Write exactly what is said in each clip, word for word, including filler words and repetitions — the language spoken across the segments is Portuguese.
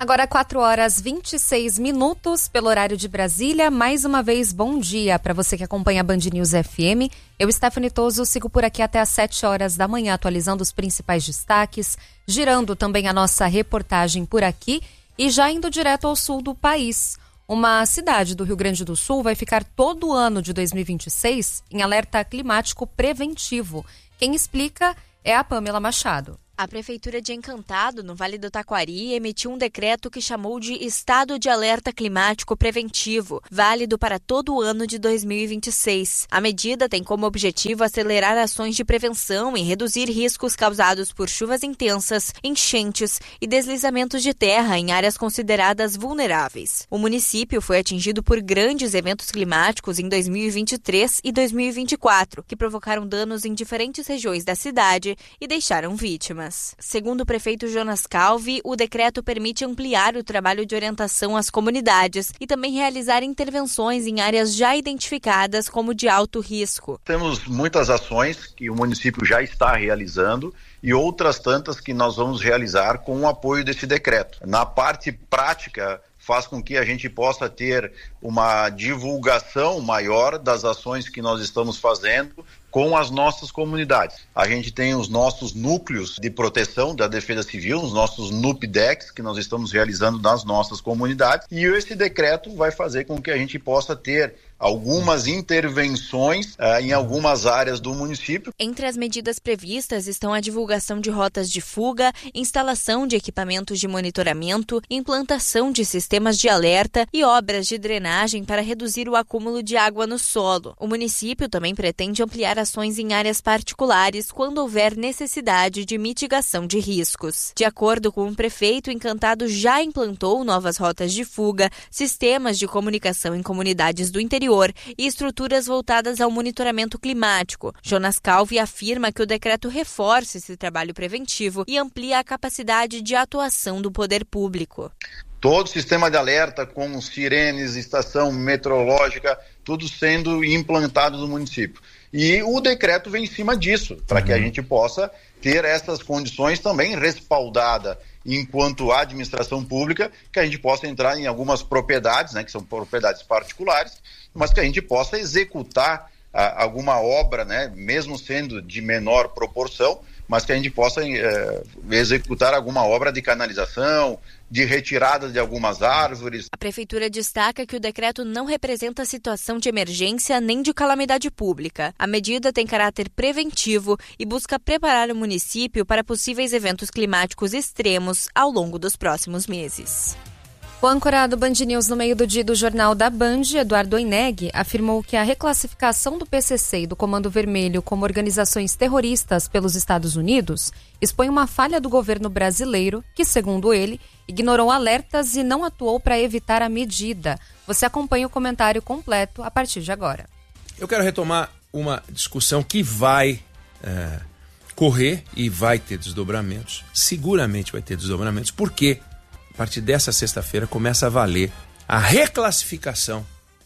Agora quatro horas e vinte e seis minutos pelo horário de Brasília. Mais uma vez, bom dia para você que acompanha a Band News F M. Eu, Stephanie Toso, sigo por aqui até às sete horas da manhã, atualizando os principais destaques, girando também a nossa reportagem por aqui e já indo direto ao sul do país. Uma cidade do Rio Grande do Sul vai ficar todo o ano de dois mil e vinte e seis em alerta climático preventivo. Quem explica é a Pamela Machado. A Prefeitura de Encantado, no Vale do Taquari, emitiu um decreto que chamou de Estado de Alerta Climático Preventivo, válido para todo o ano de dois mil e vinte e seis. A medida tem como objetivo acelerar ações de prevenção e reduzir riscos causados por chuvas intensas, enchentes e deslizamentos de terra em áreas consideradas vulneráveis. O município foi atingido por grandes eventos climáticos em dois mil e vinte e três e dois mil e vinte e quatro, que provocaram danos em diferentes regiões da cidade e deixaram vítimas. Segundo o prefeito Jonas Calvi, o decreto permite ampliar o trabalho de orientação às comunidades e também realizar intervenções em áreas já identificadas como de alto risco. Temos muitas ações que o município já está realizando e outras tantas que nós vamos realizar com o apoio desse decreto. Na parte prática, faz com que a gente possa ter uma divulgação maior das ações que nós estamos fazendo com as nossas comunidades. A gente tem os nossos núcleos de proteção da Defesa Civil, os nossos NUPDECs, que nós estamos realizando nas nossas comunidades, e esse decreto vai fazer com que a gente possa ter algumas intervenções uh, em algumas áreas do município. Entre as medidas previstas estão a divulgação de rotas de fuga, instalação de equipamentos de monitoramento, implantação de sistemas de alerta e obras de drenagem para reduzir o acúmulo de água no solo. O município também pretende ampliar ações em áreas particulares quando houver necessidade de mitigação de riscos. De acordo com o prefeito, Encantado já implantou novas rotas de fuga, sistemas de comunicação em comunidades do interior e estruturas voltadas ao monitoramento climático. Jonas Calvi afirma que o decreto reforça esse trabalho preventivo e amplia a capacidade de atuação do poder público. Todo o sistema de alerta com sirenes, estação meteorológica, tudo sendo implantado no município. E o decreto vem em cima disso, para uhum. que a gente possa ter essas condições também respaldada enquanto administração pública, que a gente possa entrar em algumas propriedades, né, que são propriedades particulares, mas que a gente possa executar ah, alguma obra, né, mesmo sendo de menor proporção, mas que a gente possa eh, executar alguma obra de canalização, de retirada de algumas árvores. A Prefeitura destaca que o decreto não representa situação de emergência nem de calamidade pública. A medida tem caráter preventivo e busca preparar o município para possíveis eventos climáticos extremos ao longo dos próximos meses. O âncora do Band News no meio do dia do Jornal da Band, Eduardo Oineg, afirmou que a reclassificação do P C C e do Comando Vermelho como organizações terroristas pelos Estados Unidos expõe uma falha do governo brasileiro que, segundo ele, ignorou alertas e não atuou para evitar a medida. Você acompanha o comentário completo a partir de agora. Eu quero retomar uma discussão que vai é, correr e vai ter desdobramentos. Seguramente vai ter desdobramentos, porque a partir dessa sexta-feira começa a valer a reclassificação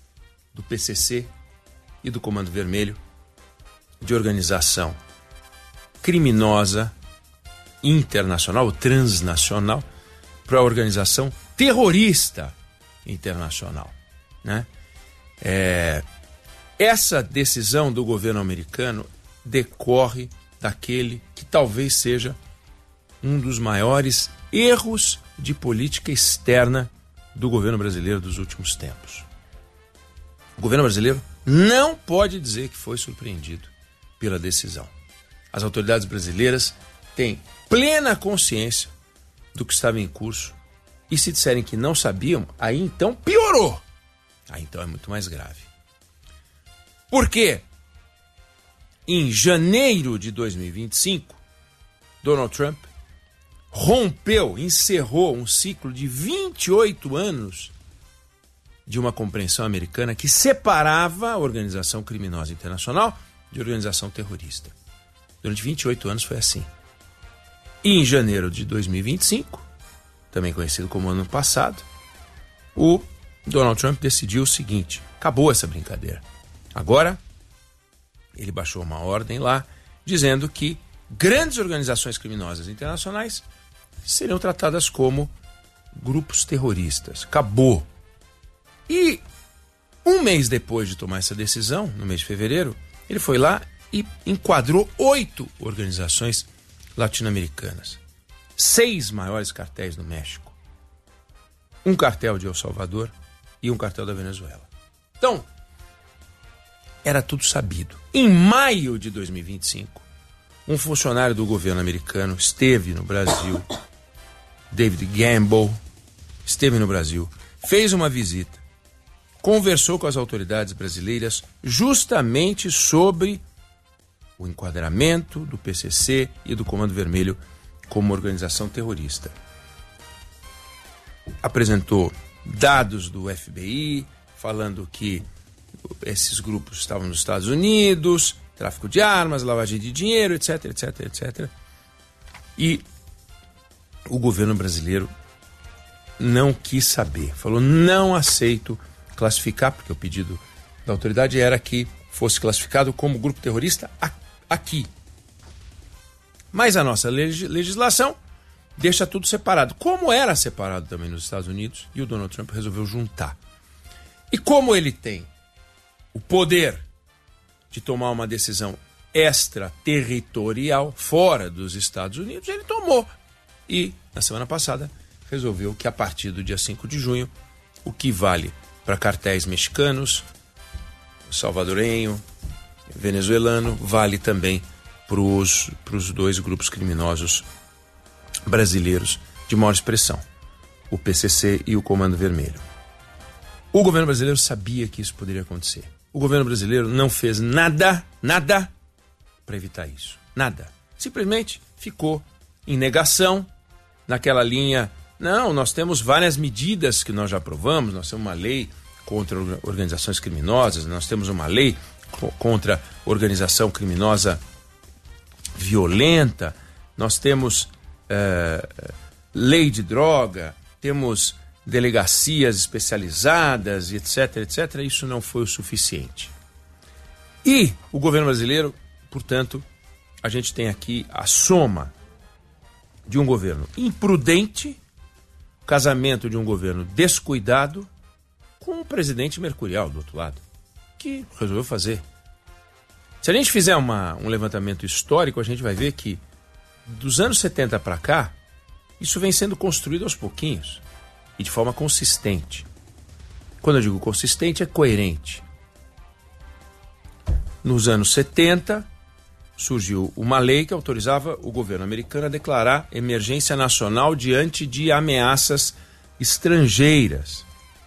do P C C e do Comando Vermelho de organização criminosa internacional, transnacional, para a organização terrorista internacional, né? É, essa decisão do governo americano decorre daquele que talvez seja um dos maiores erros de política externa do governo brasileiro dos últimos tempos. O governo brasileiro não pode dizer que foi surpreendido pela decisão. As autoridades brasileiras têm plena consciência do que estava em curso e se disserem que não sabiam, aí então piorou. Aí então é muito mais grave. Por quê? Em janeiro de dois mil e vinte e cinco, Donald Trump rompeu, encerrou um ciclo de vinte e oito anos de uma compreensão americana que separava a organização criminosa internacional de organização terrorista. Durante vinte e oito anos foi assim. E em janeiro de dois mil e vinte e cinco, também conhecido como ano passado, o Donald Trump decidiu o seguinte: acabou essa brincadeira. Agora, ele baixou uma ordem lá dizendo que grandes organizações criminosas internacionais seriam tratadas como grupos terroristas. Acabou. E um mês depois de tomar essa decisão, no mês de fevereiro, ele foi lá e enquadrou oito organizações latino-americanas. Seis maiores cartéis no México. Um cartel de El Salvador e um cartel da Venezuela. Então, era tudo sabido. Em maio de dois mil e vinte e cinco, um funcionário do governo americano esteve no Brasil, David Gamble, esteve no Brasil, fez uma visita, conversou com as autoridades brasileiras justamente sobre o enquadramento do P C C e do Comando Vermelho como organização terrorista. Apresentou dados do F B I, falando que esses grupos estavam nos Estados Unidos, tráfico de armas, lavagem de dinheiro, etc, etc, etcétera. E o governo brasileiro não quis saber. Falou, não aceito classificar, porque o pedido da autoridade era que fosse classificado como grupo terrorista aqui. Mas a nossa legislação deixa tudo separado. Como era separado também nos Estados Unidos, e o Donald Trump resolveu juntar. E como ele tem o poder de tomar uma decisão extraterritorial fora dos Estados Unidos, ele tomou. E, na semana passada, resolveu que a partir do dia cinco de junho, o que vale para cartéis mexicanos, salvadorenho, venezuelano, vale também para os dois grupos criminosos brasileiros de maior expressão, o P C C e o Comando Vermelho. O governo brasileiro sabia que isso poderia acontecer. O governo brasileiro não fez nada, nada para evitar isso. Nada. Simplesmente ficou em negação, naquela linha, não, nós temos várias medidas que nós já aprovamos, nós temos uma lei contra organizações criminosas, nós temos uma lei contra organização criminosa violenta, nós temos é, lei de droga, temos delegacias especializadas, etc, etcétera. Isso não foi o suficiente. E o governo brasileiro, portanto, a gente tem aqui a soma de um governo imprudente, casamento de um governo descuidado, com um presidente mercurial do outro lado, que resolveu fazer. Se a gente fizer uma, um levantamento histórico, a gente vai ver que dos anos setenta para cá, isso vem sendo construído aos pouquinhos e de forma consistente. Quando eu digo consistente, é coerente. Nos anos setenta, surgiu uma lei que autorizava o governo americano a declarar emergência nacional diante de ameaças estrangeiras.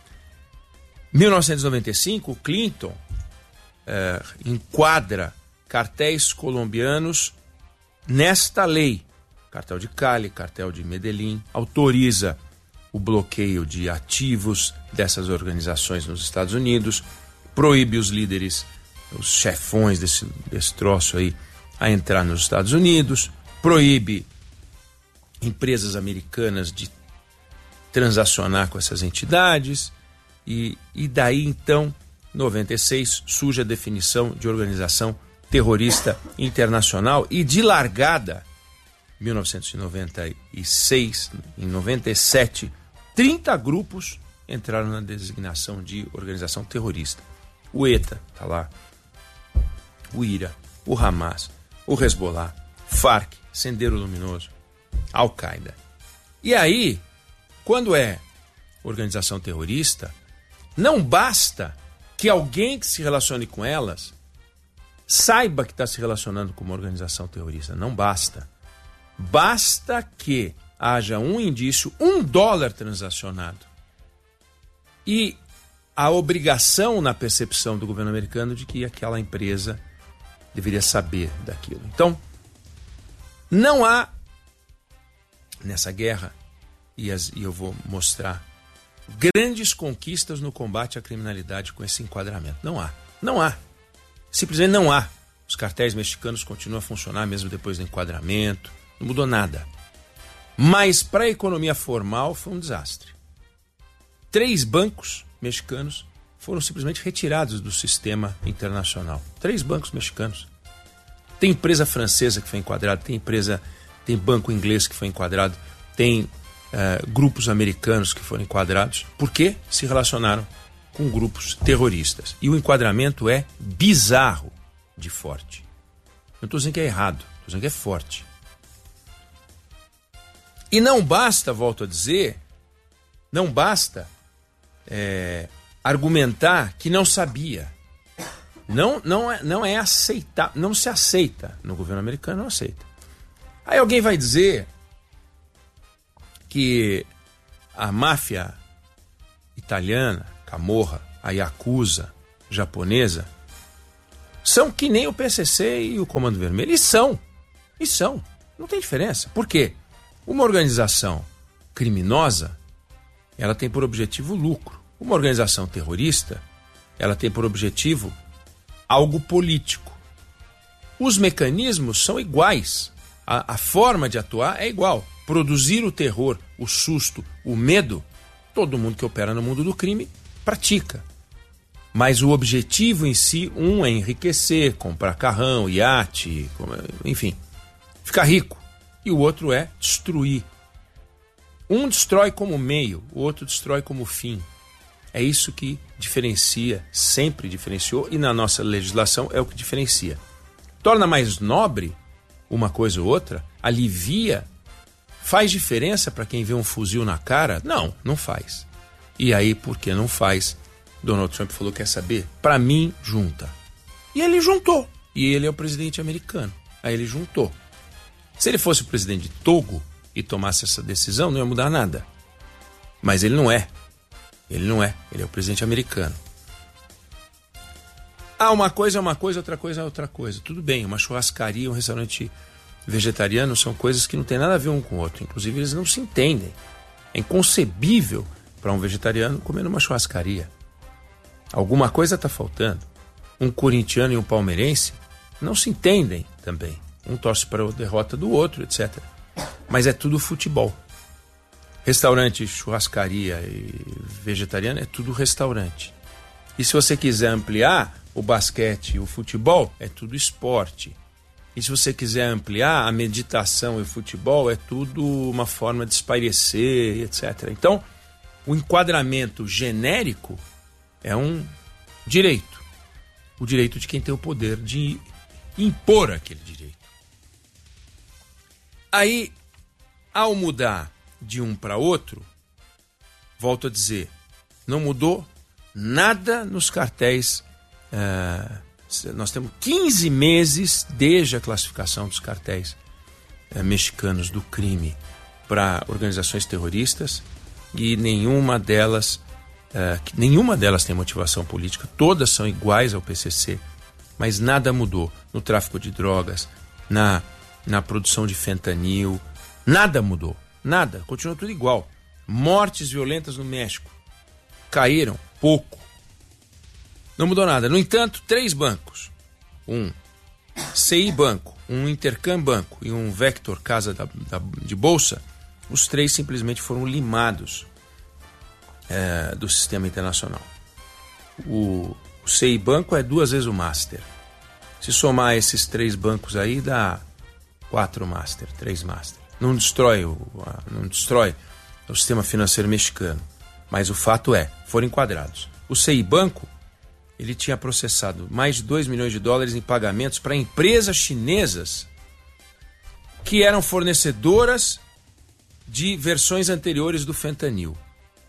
Em mil novecentos e noventa e cinco, o Clinton eh, enquadra cartéis colombianos nesta lei. Cartel de Cali, cartel de Medellín, autoriza o bloqueio de ativos dessas organizações nos Estados Unidos, proíbe os líderes, os chefões desse, desse troço aí, a entrar nos Estados Unidos, proíbe empresas americanas de transacionar com essas entidades, e, e daí então, em noventa e seis, surge a definição de organização terrorista internacional e de largada, em mil novecentos e noventa e seis, em noventa e sete, trinta grupos entraram na designação de organização terrorista. O ETA está lá, o IRA, o Hamas, o Hezbollah, Farc, Sendero Luminoso, Al-Qaeda. E aí, quando é organização terrorista, não basta que alguém que se relacione com elas saiba que está se relacionando com uma organização terrorista. Não basta. Basta que haja um indício, um dólar transacionado. E a obrigação na percepção do governo americano de que aquela empresa deveria saber daquilo. Então, não há nessa guerra, e, as, e eu vou mostrar, grandes conquistas no combate à criminalidade com esse enquadramento. Não há. Não há. Simplesmente não há. Os cartéis mexicanos continuam a funcionar mesmo depois do enquadramento. Não mudou nada. Mas para a economia formal foi um desastre. Três bancos mexicanos foram simplesmente retirados do sistema internacional. Três bancos mexicanos. Tem empresa francesa que foi enquadrada, tem empresa, tem banco inglês que foi enquadrado, tem uh, grupos americanos que foram enquadrados porque se relacionaram com grupos terroristas. E o enquadramento é bizarro de forte. Não estou dizendo que é errado, estou dizendo que é forte. E não basta, volto a dizer, não basta é, argumentar que não sabia. Não, não, é, não é aceitar, não se aceita. No governo americano não aceita. Aí alguém vai dizer que a máfia italiana, Camorra, a Yakuza japonesa, são que nem o P C C e o Comando Vermelho. E são. E são. Não tem diferença. Por quê? Uma organização criminosa, ela tem por objetivo lucro. Uma organização terrorista, ela tem por objetivo algo político. Os mecanismos são iguais. A, a forma de atuar é igual. Produzir o terror, o susto, o medo, todo mundo que opera no mundo do crime pratica. Mas o objetivo em si, um é enriquecer, comprar carrão, iate, enfim, ficar rico. E o outro é destruir. Um destrói como meio, o outro destrói como fim. É isso que diferencia, sempre diferenciou, e na nossa legislação é o que diferencia. Torna mais nobre uma coisa ou outra, alivia, faz diferença para quem vê um fuzil na cara? Não, não faz. E aí, por que não faz? Donald Trump falou, quer saber? Para mim, junta. E ele juntou. E ele é o presidente americano. Aí ele juntou. Se ele fosse o presidente de Togo e tomasse essa decisão, não ia mudar nada. Mas ele não é. Ele não é. Ele é o presidente americano. Ah, uma coisa é uma coisa, outra coisa é outra coisa. Tudo bem, uma churrascaria, um restaurante vegetariano são coisas que não tem nada a ver um com o outro. Inclusive, eles não se entendem. É inconcebível para um vegetariano comer numa churrascaria. Alguma coisa está faltando. Um corintiano e um palmeirense não se entendem também. Um torce para a derrota do outro, etcétera. Mas é tudo futebol. Restaurante, churrascaria e vegetariano é tudo restaurante. E se você quiser ampliar o basquete e o futebol, é tudo esporte. E se você quiser ampliar a meditação e o futebol, é tudo uma forma de espairecer, etcétera. Então, o enquadramento genérico é um direito. O direito de quem tem o poder de impor aquele direito. Aí, ao mudar de um para outro, volto a dizer, não mudou nada nos cartéis. Uh, nós temos quinze meses desde a classificação dos cartéis uh, mexicanos do crime para organizações terroristas e nenhuma delas, uh, nenhuma delas tem motivação política, todas são iguais ao P C C, mas nada mudou no tráfico de drogas, na na produção de fentanil, nada mudou, nada, continua tudo igual. Mortes violentas no México caíram pouco, não mudou nada. No entanto, três bancos, um C I Banco, um Intercam Banco e um Vector Casa da, da, de Bolsa, os três simplesmente foram limados é, do sistema internacional. O, o C I Banco é duas vezes o Master. Se somar esses três bancos aí, dá quatro Master, três Master. Não destrói o, não destrói o sistema financeiro mexicano, mas o fato é, foram enquadrados. O C I Banco, ele tinha processado mais de dois milhões de dólares em pagamentos para empresas chinesas que eram fornecedoras de versões anteriores do fentanil.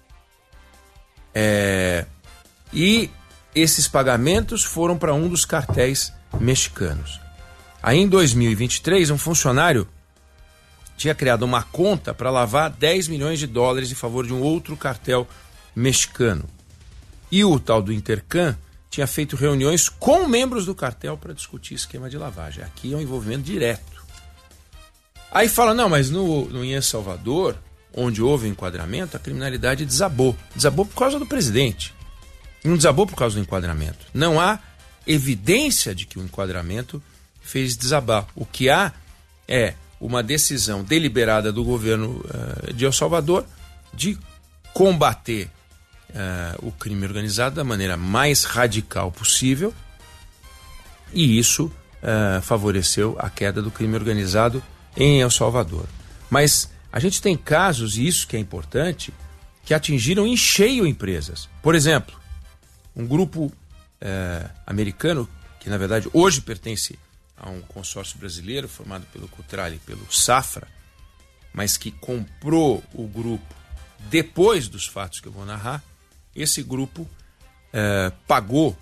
É, e esses pagamentos foram para um dos cartéis mexicanos. Aí em dois mil e vinte e três, um funcionário tinha criado uma conta para lavar dez milhões de dólares em favor de um outro cartel mexicano. E o tal do Intercam tinha feito reuniões com membros do cartel para discutir esquema de lavagem. Aqui é um envolvimento direto. Aí fala, não, mas no, no em El Salvador, onde houve enquadramento, a criminalidade desabou. Desabou por causa do presidente. Não desabou por causa do enquadramento. Não há evidência de que o enquadramento fez desabar. O que há é uma decisão deliberada do governo uh, de El Salvador de combater uh, o crime organizado da maneira mais radical possível, e isso uh, favoreceu a queda do crime organizado em El Salvador. Mas A gente tem casos, e isso que é importante, que atingiram em cheio empresas. Por exemplo, um grupo é, americano, que na verdade hoje pertence a um consórcio brasileiro formado pelo Cutrale e pelo Safra, mas que comprou o grupo depois dos fatos que eu vou narrar. Esse grupo é, pagou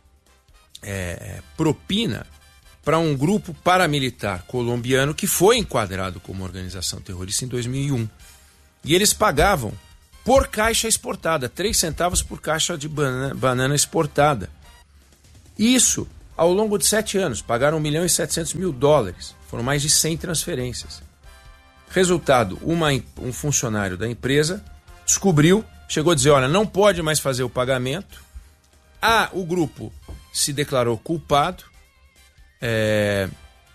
é, propina para um grupo paramilitar colombiano que foi enquadrado como organização terrorista em dois mil e um. E eles pagavam por caixa exportada, três centavos por caixa de banana, banana exportada. Isso, ao longo de sete anos, pagaram um milhão e setecentos mil dólares. Foram mais de cem transferências. Resultado, uma, um funcionário da empresa descobriu, chegou a dizer, olha, não pode mais fazer o pagamento. Ah, o grupo se declarou culpado, é,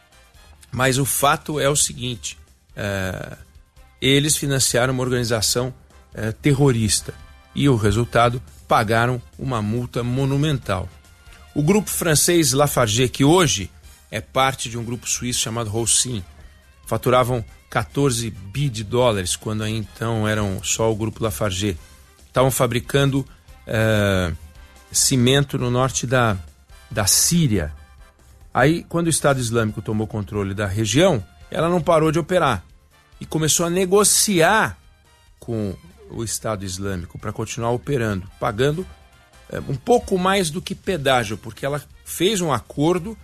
mas o fato é o seguinte, é, eles financiaram uma organização é, terrorista e o resultado, pagaram uma multa monumental. O grupo francês Lafarge, que hoje é parte de um grupo suíço chamado Holcim, faturavam quatorze bi de dólares, quando aí então eram só o grupo Lafarge. Estavam fabricando é, cimento no norte da, da Síria. Aí, quando o Estado Islâmico tomou controle da região, ela não parou de operar e começou a negociar com o Estado Islâmico para continuar operando, pagando é, um pouco mais do que pedágio, porque ela fez um acordo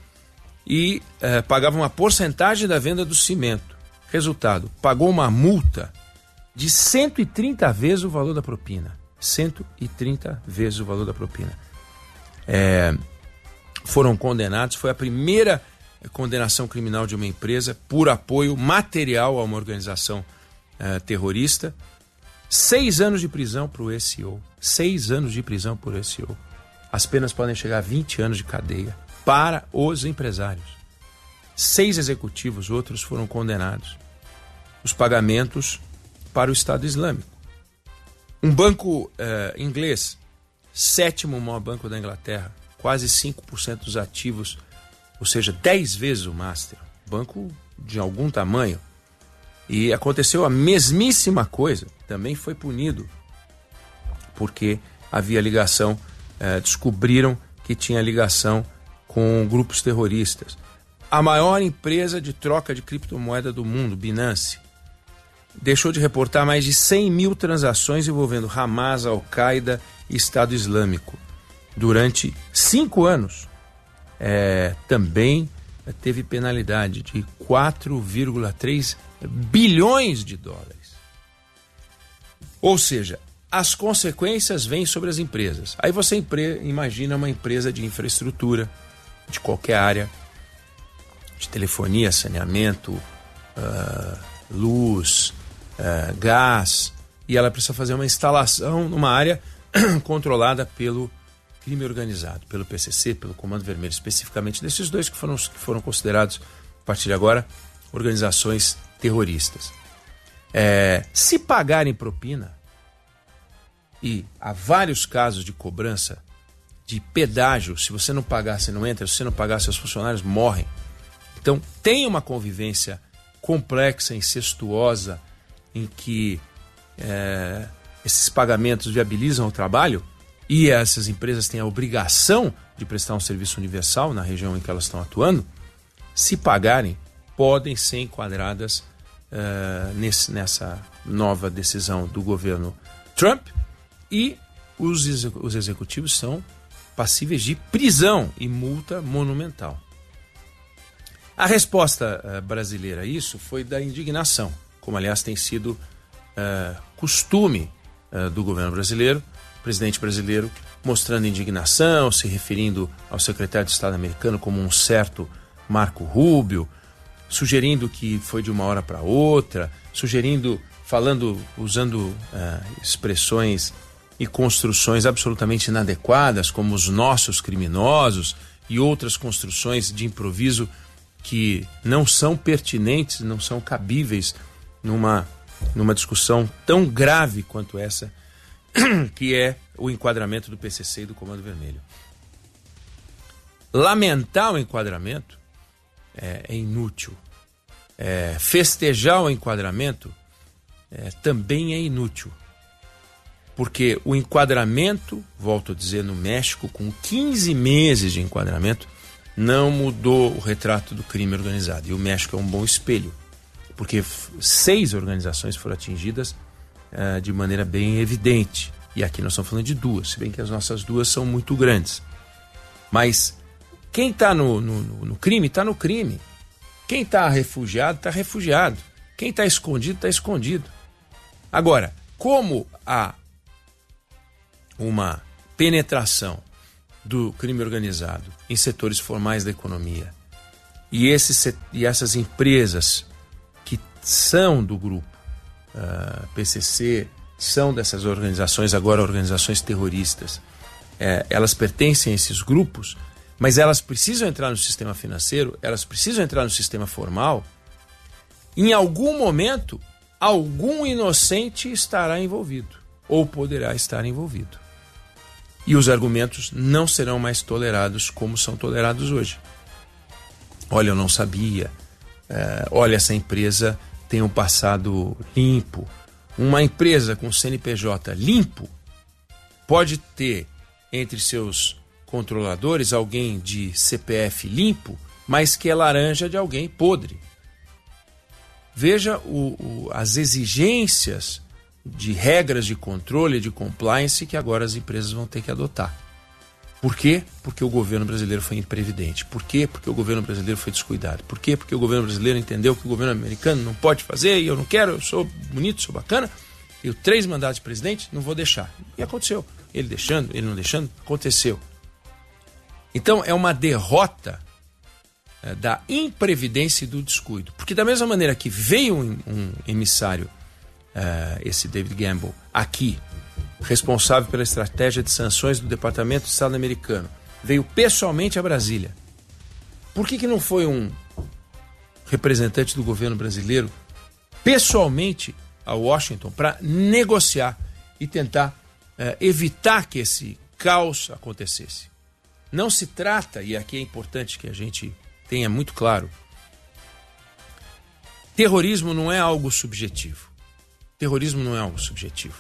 e é, pagava uma porcentagem da venda do cimento. Resultado, pagou uma multa de cento e trinta vezes o valor da propina. cento e trinta vezes o valor da propina. É, foram condenados, foi a primeira condenação criminal de uma empresa por apoio material a uma organização é, terrorista. Seis anos de prisão para o S E O. Seis anos de prisão por S E O. As penas podem chegar a vinte anos de cadeia para os empresários. Seis executivos, outros foram condenados. Os pagamentos para o Estado Islâmico. Um banco eh, inglês, sétimo maior banco da Inglaterra, quase cinco por cento dos ativos, ou seja, dez vezes o master. Banco de algum tamanho. E aconteceu a mesmíssima coisa, também foi punido, porque havia ligação, eh, descobriram que tinha ligação com grupos terroristas. A maior empresa de troca de criptomoeda do mundo, Binance, deixou de reportar mais de cem mil transações envolvendo Hamas, Al-Qaeda e Estado Islâmico. Durante cinco anos, é, também teve penalidade de quatro vírgula três bilhões de dólares. Ou seja, as consequências vêm sobre as empresas. Aí você impre- imagina uma empresa de infraestrutura, de qualquer área, de telefonia, saneamento, uh, luz, uh, gás, e ela precisa fazer uma instalação numa área controlada pelo crime organizado, pelo P C C, pelo Comando Vermelho, especificamente desses dois que foram, que foram considerados, a partir de agora, organizações terroristas. É, se pagarem propina, e há vários casos de cobrança de pedágio, se você não pagar, você não entra, se você não pagar, seus funcionários morrem. Então, tem uma convivência complexa, incestuosa, em que é, esses pagamentos viabilizam o trabalho e essas empresas têm a obrigação de prestar um serviço universal na região em que elas estão atuando. Se pagarem, podem ser enquadradas uh, nesse, nessa nova decisão do governo Trump, e os, os executivos são passíveis de prisão e multa monumental. A resposta uh, brasileira a isso foi da indignação, como aliás tem sido uh, costume uh, do governo brasileiro, o presidente brasileiro mostrando indignação, se referindo ao secretário de Estado americano como um certo Marco Rubio, sugerindo que foi de uma hora para outra, sugerindo, falando, usando uh, expressões e construções absolutamente inadequadas, como os nossos criminosos e outras construções de improviso que não são pertinentes, não são cabíveis numa, numa discussão tão grave quanto essa, que é o enquadramento do P C C e do Comando Vermelho. Lamentar o enquadramento é, é inútil. É, festejar o enquadramento é, também é inútil. Porque o enquadramento, volto a dizer, no México, com quinze meses de enquadramento, não mudou o retrato do crime organizado. E o México é um bom espelho, porque seis organizações foram atingidas uh, de maneira bem evidente. E aqui nós estamos falando de duas, se bem que as nossas duas são muito grandes. Mas quem está no, no, no crime, está no crime. Quem está refugiado, está refugiado. Quem está escondido, está escondido. Agora, como há uma penetração do crime organizado em setores formais da economia e, esses, e essas empresas que são do grupo uh, P C C, são dessas organizações, agora organizações terroristas, é, elas pertencem a esses grupos, mas elas precisam entrar no sistema financeiro, elas precisam entrar no sistema formal. Em algum momento, algum inocente estará envolvido, ou poderá estar envolvido. E os argumentos não serão mais tolerados como são tolerados hoje. Olha, eu não sabia. É, olha, essa empresa tem um passado limpo. Uma empresa com C N P J limpo pode ter entre seus controladores alguém de C P F limpo, mas que é laranja de alguém podre. Veja o, o, as exigências de regras de controle, de compliance que agora as empresas vão ter que adotar. Por quê? Porque o governo brasileiro foi imprevidente. Por quê? Porque o governo brasileiro foi descuidado. Por quê? Porque o governo brasileiro entendeu que o governo americano não pode fazer e eu não quero, eu sou bonito, sou bacana, eu três mandatos de presidente, não vou deixar. E aconteceu. Ele deixando, ele não deixando, aconteceu. Então é uma derrota é, da imprevidência e do descuido. Porque da mesma maneira que veio um, um emissário, Uh, esse David Gamble, aqui, responsável pela estratégia de sanções do Departamento de Estado americano, veio pessoalmente a Brasília. Por que que não foi um representante do governo brasileiro pessoalmente a Washington para negociar e tentar uh, evitar que esse caos acontecesse? Não se trata, e aqui é importante que a gente tenha muito claro, terrorismo não é algo subjetivo. Terrorismo não é algo subjetivo.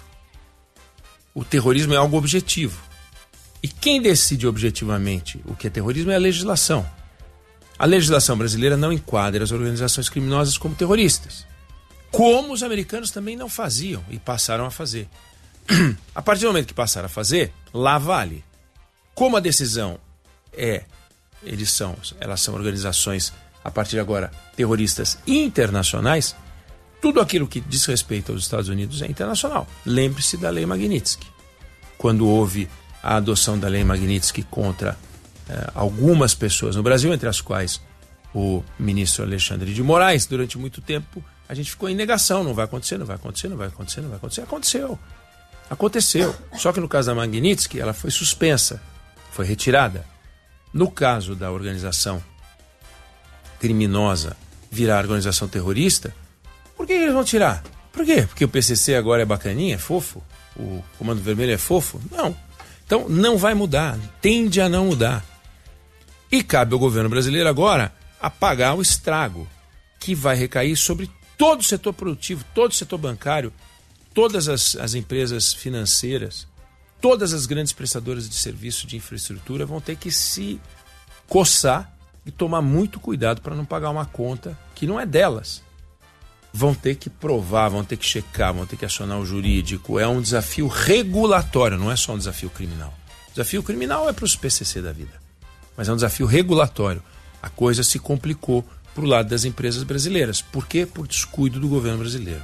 O terrorismo é algo objetivo. E quem decide objetivamente o que é terrorismo é a legislação. A legislação brasileira não enquadra as organizações criminosas como terroristas, como os americanos também não faziam e passaram a fazer. A partir do momento que passaram a fazer, lá vale. Como a decisão é, eles são, elas são organizações, a partir de agora, terroristas internacionais, tudo aquilo que diz respeito aos Estados Unidos é internacional. Lembre-se da Lei Magnitsky. Quando houve a adoção da Lei Magnitsky contra eh, algumas pessoas no Brasil, entre as quais o ministro Alexandre de Moraes, durante muito tempo a gente ficou em negação. Não vai acontecer, não vai acontecer, não vai acontecer, não vai acontecer. Aconteceu. Aconteceu. Só que no caso da Magnitsky, ela foi suspensa, foi retirada. No caso da organização criminosa virar organização terrorista, por que eles vão tirar? Por quê? Porque o P C C agora é bacaninha, é fofo? O Comando Vermelho é fofo? Não. Então não vai mudar, tende a não mudar. E cabe ao governo brasileiro agora apagar o estrago que vai recair sobre todo o setor produtivo, todo o setor bancário, todas as, as empresas financeiras, todas as grandes prestadoras de serviço de infraestrutura vão ter que se coçar e tomar muito cuidado para não pagar uma conta que não é delas. Vão ter que provar, vão ter que checar, vão ter que acionar o jurídico. É um desafio regulatório, não é só um desafio criminal. O desafio criminal é para os P C C da vida, mas é um desafio regulatório. A coisa se complicou para o lado das empresas brasileiras. Por quê? Por descuido do governo brasileiro.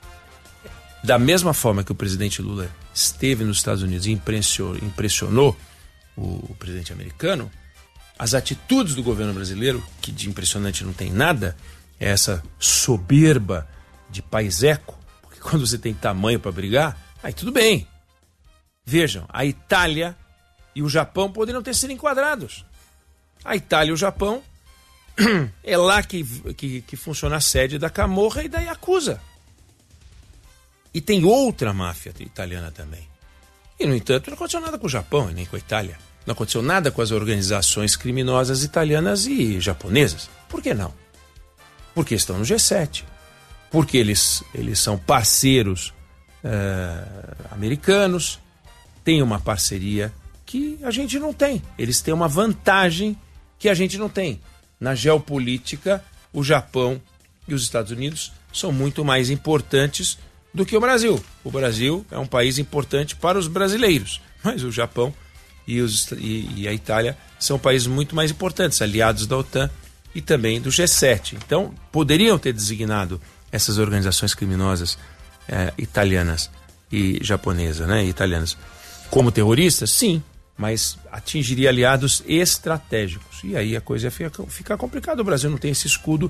Da mesma forma que o presidente Lula esteve nos Estados Unidos e impressionou, impressionou o presidente americano, as atitudes do governo brasileiro, que de impressionante não tem nada, é essa soberba de paiseco, porque quando você tem tamanho para brigar, aí tudo bem. Vejam, a Itália e o Japão poderiam ter sido enquadrados. A Itália e o Japão é lá que, que, que funciona a sede da Camorra e da Yakuza. E tem outra máfia italiana também. E, no entanto, não aconteceu nada com o Japão e nem com a Itália. Não aconteceu nada com as organizações criminosas italianas e japonesas. Por que não? Porque estão no G sete. porque eles, eles são parceiros uh, americanos, têm uma parceria que a gente não tem. Eles têm uma vantagem que a gente não tem. Na geopolítica, o Japão e os Estados Unidos são muito mais importantes do que o Brasil. O Brasil é um país importante para os brasileiros, mas o Japão e, os, e, e a Itália são países muito mais importantes, aliados da OTAN e também do G sete. Então, poderiam ter designado essas organizações criminosas eh, italianas e japonesas, né, italianas, como terroristas? Sim, mas atingiria aliados estratégicos. E aí a coisa ia ficar, ficar complicada. O Brasil não tem esse escudo